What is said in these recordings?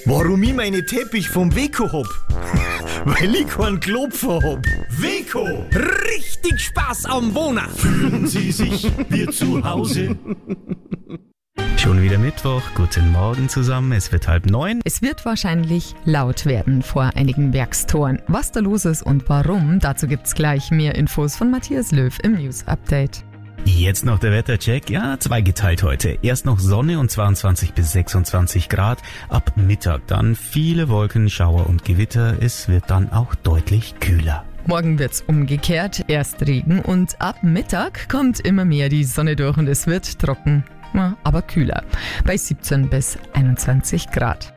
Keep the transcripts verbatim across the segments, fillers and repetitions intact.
Warum ich meine Teppich vom Weco hab? Weil ich keinen Klopfer hab. Weco! Richtig Spaß am Wohnen! Fühlen Sie sich wie zu Hause? Schon wieder Mittwoch, guten Morgen zusammen, es wird halb neun. Es wird wahrscheinlich laut werden vor einigen Werkstoren. Was da los ist und warum, dazu gibt's gleich mehr Infos von Matthias Löw im News Update. Jetzt noch der Wettercheck, ja, zweigeteilt heute. Erst noch Sonne und zweiundzwanzig bis sechsundzwanzig Grad, ab Mittag dann viele Wolken, Schauer und Gewitter, es wird dann auch deutlich kühler. Morgen wird's umgekehrt, erst Regen und ab Mittag kommt immer mehr die Sonne durch und es wird trocken, aber kühler, bei siebzehn bis einundzwanzig Grad.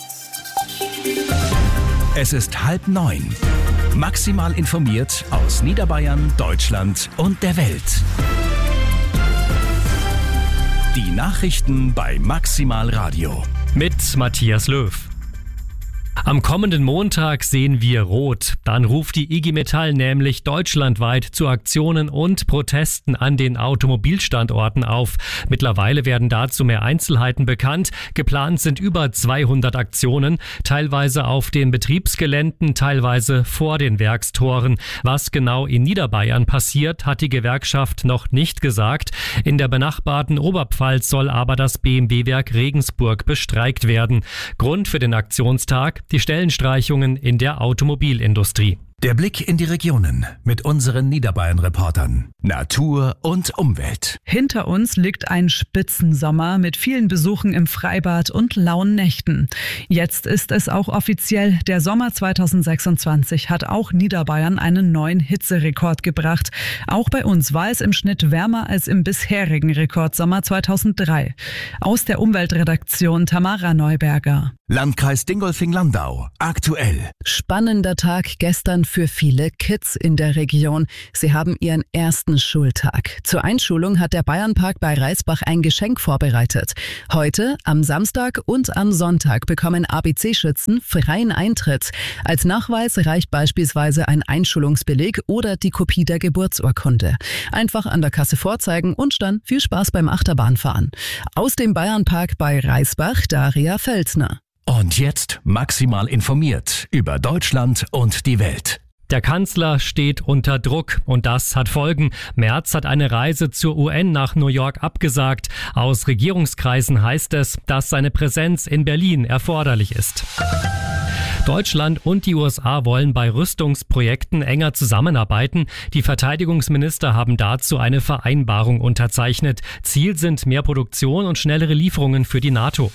Es ist halb neun. Maximal informiert aus Niederbayern, Deutschland und der Welt. Die Nachrichten bei Maximal Radio. Mit Matthias Löw. Am kommenden Montag sehen wir rot. Dann ruft die I G Metall nämlich deutschlandweit zu Aktionen und Protesten an den Automobilstandorten auf. Mittlerweile werden dazu mehr Einzelheiten bekannt. Geplant sind über zweihundert Aktionen, teilweise auf den Betriebsgeländen, teilweise vor den Werkstoren. Was genau in Niederbayern passiert, hat die Gewerkschaft noch nicht gesagt. In der benachbarten Oberpfalz soll aber das B M W-Werk Regensburg bestreikt werden. Grund für den Aktionstag: die Stellenstreichungen in der Automobilindustrie. Der Blick in die Regionen mit unseren Niederbayern-Reportern. Natur und Umwelt. Hinter uns liegt ein Spitzensommer mit vielen Besuchen im Freibad und lauen Nächten. Jetzt ist es auch offiziell. Der Sommer zweitausendsechsundzwanzig hat auch Niederbayern einen neuen Hitzerekord gebracht. Auch bei uns war es im Schnitt wärmer als im bisherigen Rekordsommer zweitausenddrei. Aus der Umweltredaktion Tamara Neuberger. Landkreis Dingolfing-Landau. Aktuell. Spannender Tag gestern für viele Kids in der Region. Sie haben ihren ersten Schultag. Zur Einschulung hat der Bayernpark bei Reisbach ein Geschenk vorbereitet. Heute, am Samstag und am Sonntag bekommen A B C-Schützen freien Eintritt. Als Nachweis reicht beispielsweise ein Einschulungsbeleg oder die Kopie der Geburtsurkunde. Einfach an der Kasse vorzeigen und dann viel Spaß beim Achterbahnfahren. Aus dem Bayernpark bei Reisbach, Daria Felsner. Und jetzt maximal informiert über Deutschland und die Welt. Der Kanzler steht unter Druck und das hat Folgen. Merz hat eine Reise zur U N nach New York abgesagt. Aus Regierungskreisen heißt es, dass seine Präsenz in Berlin erforderlich ist. Deutschland und die U S A wollen bei Rüstungsprojekten enger zusammenarbeiten. Die Verteidigungsminister haben dazu eine Vereinbarung unterzeichnet. Ziel sind mehr Produktion und schnellere Lieferungen für die NATO.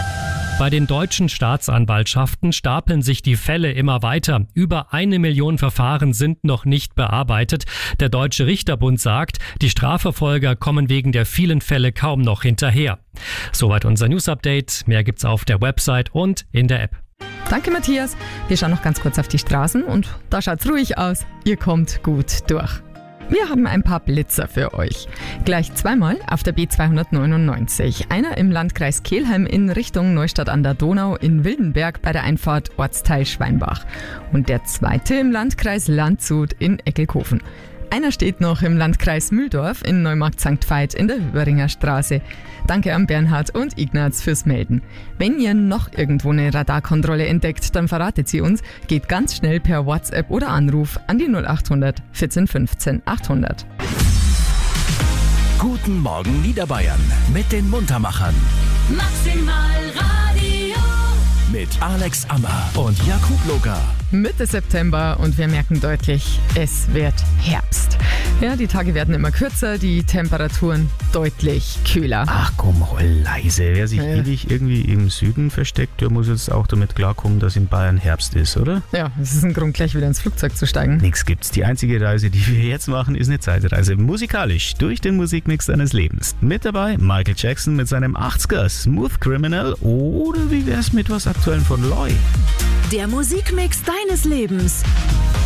Bei den deutschen Staatsanwaltschaften stapeln sich die Fälle immer weiter. Über eine Million Verfahren sind noch nicht bearbeitet. Der Deutsche Richterbund sagt, die Strafverfolger kommen wegen der vielen Fälle kaum noch hinterher. Soweit unser News-Update. Mehr gibt's auf der Website und in der App. Danke, Matthias. Wir schauen noch ganz kurz auf die Straßen und da schaut's ruhig aus. Ihr kommt gut durch. Wir haben ein paar Blitzer für euch. Gleich zweimal auf der B zweihundertneunundneunzig. Einer im Landkreis Kelheim in Richtung Neustadt an der Donau in Wildenberg bei der Einfahrt Ortsteil Schweinbach. Und der zweite im Landkreis Landshut in Eckelkofen. Einer steht noch im Landkreis Mühldorf in Neumarkt Sankt Veit in der Höberinger Straße. Danke an Bernhard und Ignaz fürs Melden. Wenn ihr noch irgendwo eine Radarkontrolle entdeckt, dann verratet sie uns. Geht ganz schnell per WhatsApp oder Anruf an die null achthundert vierzehn fünfzehn achthundert. Guten Morgen Niederbayern mit den Muntermachern. Maximal Radio. Mit Alex Ammer und Jakub Loga. Mitte September und wir merken deutlich, es wird Herbst. Ja, die Tage werden immer kürzer, die Temperaturen deutlich kühler. Ach komm, hol leise. Wer sich ja. ewig irgendwie im Süden versteckt, der muss jetzt auch damit klarkommen, dass in Bayern Herbst ist, oder? Ja, es ist ein Grund, gleich wieder ins Flugzeug zu steigen. Nix gibt's. Die einzige Reise, die wir jetzt machen, ist eine Zeitreise. Musikalisch durch den Musikmix deines Lebens. Mit dabei Michael Jackson mit seinem achtziger Smooth Criminal oder wie wär's mit was Aktuellem von Loy? Der Musikmix deines Lebens.